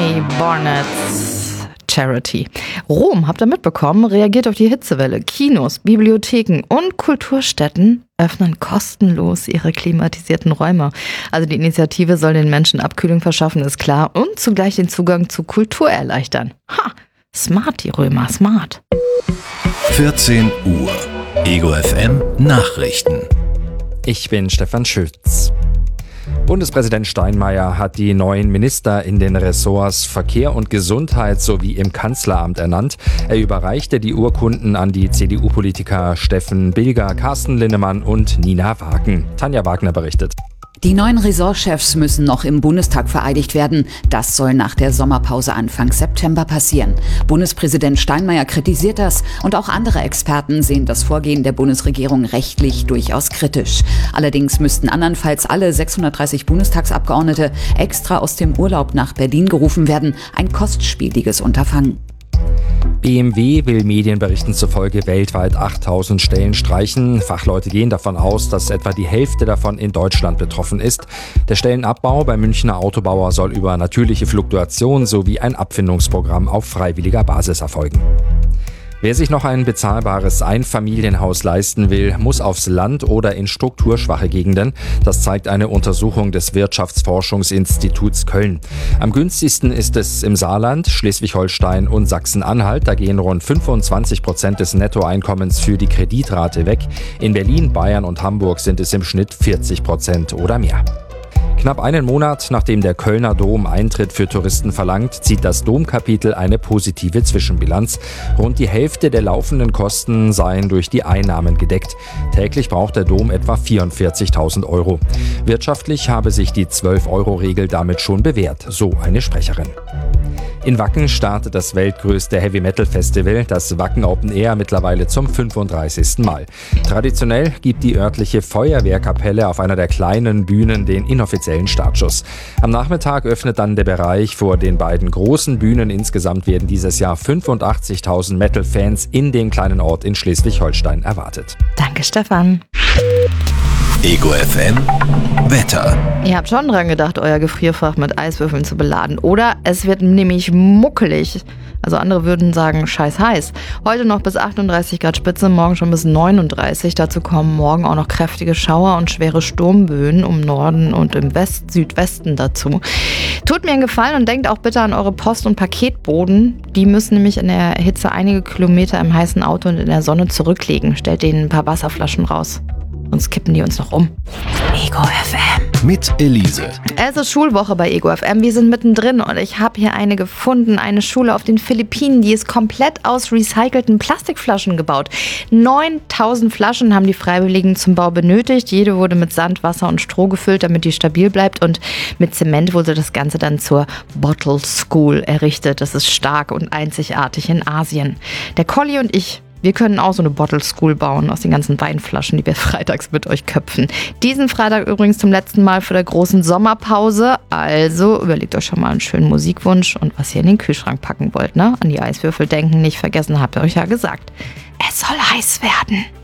Tony Barnett's Charity. Rom, habt ihr mitbekommen, reagiert auf die Hitzewelle. Kinos, Bibliotheken und Kulturstätten öffnen kostenlos ihre klimatisierten Räume. Also die Initiative soll den Menschen Abkühlung verschaffen, ist klar, und zugleich den Zugang zu Kultur erleichtern. Ha, smart die Römer, smart. 14 Uhr. Ego FM Nachrichten. Ich bin Stefan Schütz. Bundespräsident Steinmeier hat die neuen Minister in den Ressorts Verkehr und Gesundheit sowie im Kanzleramt ernannt. Er überreichte die Urkunden an die CDU-Politiker Steffen Bilger, Carsten Linnemann und Nina Wagen. Tanja Wagner berichtet. Die neuen Ressortchefs müssen noch im Bundestag vereidigt werden. Das soll nach der Sommerpause Anfang September passieren. Bundespräsident Steinmeier kritisiert das und auch andere Experten sehen das Vorgehen der Bundesregierung rechtlich durchaus kritisch. Allerdings müssten andernfalls alle 630 Bundestagsabgeordnete extra aus dem Urlaub nach Berlin gerufen werden. Ein kostspieliges Unterfangen. BMW will Medienberichten zufolge weltweit 8000 Stellen streichen. Fachleute gehen davon aus, dass etwa die Hälfte davon in Deutschland betroffen ist. Der Stellenabbau beim Münchner Autobauer soll über natürliche Fluktuation sowie ein Abfindungsprogramm auf freiwilliger Basis erfolgen. Wer sich noch ein bezahlbares Einfamilienhaus leisten will, muss aufs Land oder in strukturschwache Gegenden. Das zeigt eine Untersuchung des Wirtschaftsforschungsinstituts Köln. Am günstigsten ist es im Saarland, Schleswig-Holstein und Sachsen-Anhalt. Da gehen rund 25% des Nettoeinkommens für die Kreditrate weg. In Berlin, Bayern und Hamburg sind es im Schnitt 40% oder mehr. Knapp einen Monat nachdem der Kölner Dom Eintritt für Touristen verlangt, zieht das Domkapitel eine positive Zwischenbilanz. Rund die Hälfte der laufenden Kosten seien durch die Einnahmen gedeckt. Täglich braucht der Dom etwa 44.000 Euro. Wirtschaftlich habe sich die 12-Euro-Regel damit schon bewährt, so eine Sprecherin. In Wacken startet das weltgrößte Heavy-Metal-Festival, das Wacken Open Air, mittlerweile zum 35. Mal. Traditionell gibt die örtliche Feuerwehrkapelle auf einer der kleinen Bühnen den inoffiziellen Startschuss. Am Nachmittag öffnet dann der Bereich vor den beiden großen Bühnen. Insgesamt werden dieses Jahr 85.000 Metal-Fans in dem kleinen Ort in Schleswig-Holstein erwartet. Danke, Stefan. Ego FM Wetter. Ihr habt schon dran gedacht, euer Gefrierfach mit Eiswürfeln zu beladen, oder? Es wird nämlich muckelig. Also andere würden sagen, scheiß heiß. Heute noch bis 38 Grad Spitze, morgen schon bis 39. Dazu kommen morgen auch noch kräftige Schauer und schwere Sturmböen im Norden und im Südwesten dazu. Tut mir einen Gefallen und denkt auch bitte an eure Post- und Paketboden. Die müssen nämlich in der Hitze einige Kilometer im heißen Auto und in der Sonne zurücklegen. Stellt denen ein paar Wasserflaschen raus. Sonst kippen die uns noch um. Ego FM. Mit Elise. Es ist Schulwoche bei Ego FM. Wir sind mittendrin und ich habe hier eine gefunden. Eine Schule auf den Philippinen, die ist komplett aus recycelten Plastikflaschen gebaut. 9000 Flaschen haben die Freiwilligen zum Bau benötigt. Jede wurde mit Sand, Wasser und Stroh gefüllt, damit die stabil bleibt. Und mit Zement wurde das Ganze dann zur Bottle School errichtet. Das ist stark und einzigartig in Asien. Der Colli und ich, wir können auch so eine Bottle School bauen aus den ganzen Weinflaschen, die wir freitags mit euch köpfen. Diesen Freitag übrigens zum letzten Mal vor der großen Sommerpause. Also überlegt euch schon mal einen schönen Musikwunsch und was ihr in den Kühlschrank packen wollt. Ne? An die Eiswürfel denken nicht vergessen, habt ihr euch ja gesagt. Es soll heiß werden.